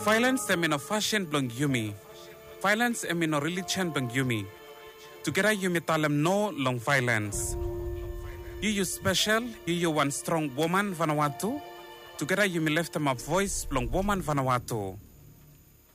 Violence em in a fashion blong yumi. Violence em in a religion blong yumi. Together yumi talem no long violence. You special, you one strong woman Vanuatu. Together yumi left them a voice blong woman Vanuatu.